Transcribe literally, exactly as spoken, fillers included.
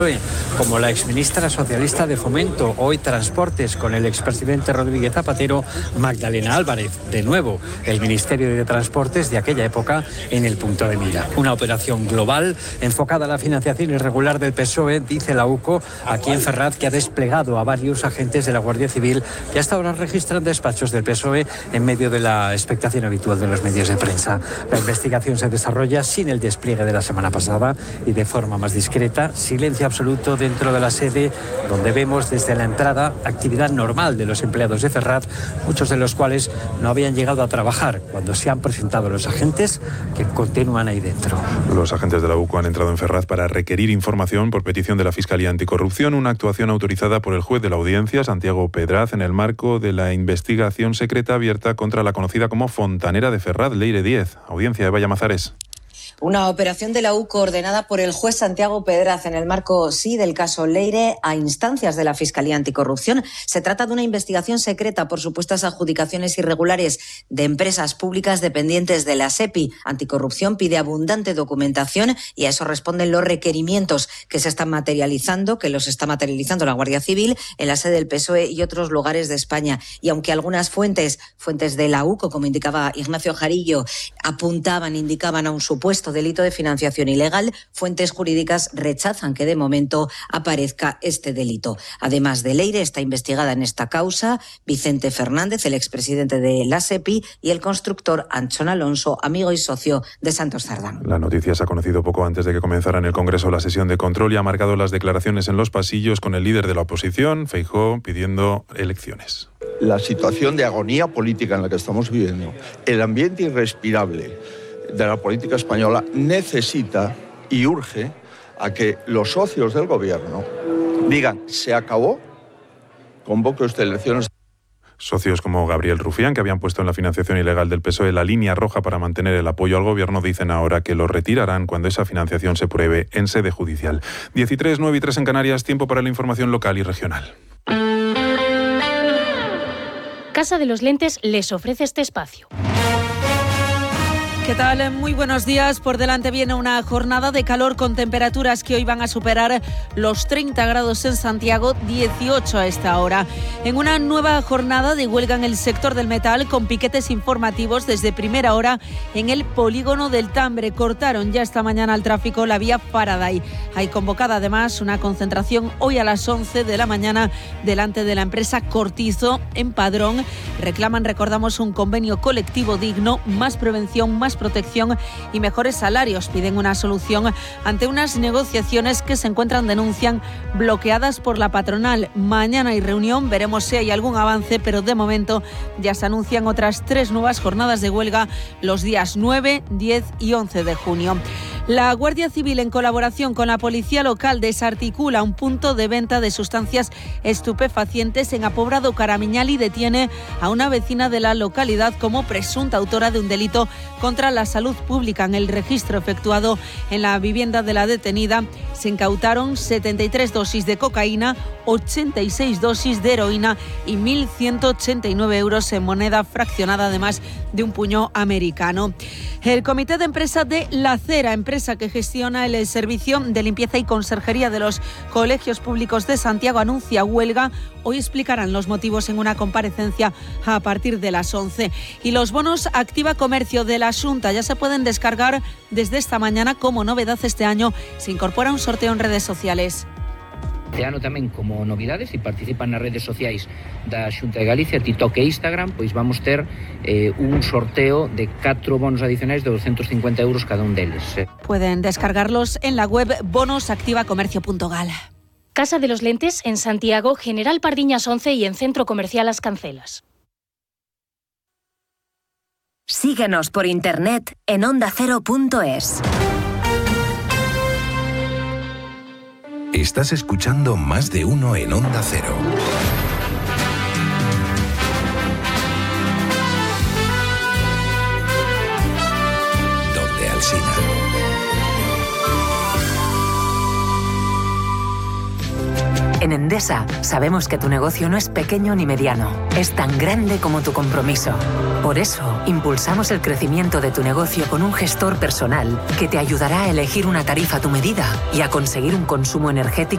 como la exministra socialista de Fomento, hoy Transportes, con el expresidente Rodríguez Zapatero, Magdalena Álvarez, de nuevo el Ministerio de Transportes de aquella época en el punto de mira. Una operación global enfocada a la financiación irregular del P S O E, dice la U C O, aquí en Ferraz, que ha desplegado a varios agentes de la Guardia Civil que hasta ahora registran despachos del P S O E en medio de la expectación habitual de los medios de prensa. La investigación se desarrolla sin el despliegue de la semana pasada y de forma más discreta. Silencio absoluto dentro de la sede, donde vemos desde la entrada actividad normal de los empleados de Ferraz, muchos de los cuales no habían llegado a trabajar cuando se han presentado los agentes que continúan ahí dentro. Los agentes de la U C O han entrado en Ferraz para requerir información por petición de la Fiscalía Anticorrupción, una actuación autorizada por el juez de la audiencia, Santiago Pedraz, en el marco de la investigación secreta abierta contra la conocida como Fontanera de Ferraz, Leire diez. Audiencia de Vallamazares. Una operación de la U C O ordenada por el juez Santiago Pedraz en el marco, sí, del caso Leire, a instancias de la Fiscalía Anticorrupción. Se trata de una investigación secreta por supuestas adjudicaciones irregulares de empresas públicas dependientes de la SEPI. Anticorrupción pide abundante documentación y a eso responden los requerimientos que se están materializando, que los está materializando la Guardia Civil en la sede del P S O E y otros lugares de España. Y aunque algunas fuentes, fuentes de la U C O, como indicaba Ignacio Jarillo, apuntaban, indicaban a un supuesto delito de financiación ilegal, fuentes jurídicas rechazan que de momento aparezca este delito. Además de Leire, está investigada en esta causa Vicente Fernández, el expresidente de la SEPI, y el constructor Anchón Alonso, amigo y socio de Santos Cerdán. La noticia se ha conocido poco antes de que comenzara en el Congreso la sesión de control y ha marcado las declaraciones en los pasillos con el líder de la oposición, Feijóo, pidiendo elecciones. La situación de agonía política en la que estamos viviendo, el ambiente irrespirable de la política española, necesita y urge a que los socios del gobierno digan: se acabó, convoque usted elecciones. Socios como Gabriel Rufián, que habían puesto en la financiación ilegal del P S O E la línea roja para mantener el apoyo al gobierno, dicen ahora que lo retirarán cuando esa financiación se pruebe en sede judicial. diez y tres, nueve y tres en Canarias, tiempo para la información local y regional. Casa de los Lentes les ofrece este espacio. ¿Qué tal? Muy buenos días. Por delante viene una jornada de calor con temperaturas que hoy van a superar los treinta grados en Santiago, dieciocho a esta hora. En una nueva jornada de huelga en el sector del metal, con piquetes informativos desde primera hora en el polígono del Tambre. Cortaron ya esta mañana al tráfico la vía Faraday. Hay convocada además una concentración hoy a las once de la mañana delante de la empresa Cortizo en Padrón. Reclaman, recordamos, un convenio colectivo digno, más prevención, más protección y mejores salarios. Piden una solución ante unas negociaciones que se encuentran, denuncian, bloqueadas por la patronal. Mañana hay reunión, veremos si hay algún avance, pero de momento ya se anuncian otras tres nuevas jornadas de huelga los días nueve, diez y once de junio. La Guardia Civil, en colaboración con la Policía Local, desarticula un punto de venta de sustancias estupefacientes en Apobrado Caramiñal y detiene a una vecina de la localidad como presunta autora de un delito contra la salud pública. En el registro efectuado en la vivienda de la detenida se incautaron setenta y tres dosis de cocaína, ochenta y seis dosis de heroína y mil ciento ochenta y nueve euros en moneda fraccionada, además de un puño americano. El Comité de Empresa de La Cera, empresa que gestiona el servicio de limpieza y conserjería de los colegios públicos de Santiago, anuncia huelga. Hoy explicarán los motivos en una comparecencia a partir de las once. Y los bonos Activa Comercio de la Xunta ya se pueden descargar desde esta mañana. Como novedad este año se incorpora un sorteo en redes sociales. Este ano tamén, como novidades, e participan nas redes sociais da Xunta de Galicia, TikTok e Instagram, pois vamos ter eh, un sorteo de catro bonos adicionais de doscientos cincuenta euros cada un deles. Pueden descargarlos en la web bonos activa comercio punto gal. Casa de los Lentes en Santiago, General Pardiñas once y en Centro Comercial Las Cancelas. Síguenos por internet en onda cero punto es. Estás escuchando Más de Uno en Onda Cero. Donde Alsina. En Endesa sabemos que tu negocio no es pequeño ni mediano, es tan grande como tu compromiso. Por eso, impulsamos el crecimiento de tu negocio con un gestor personal que te ayudará a elegir una tarifa a tu medida y a conseguir un consumo energético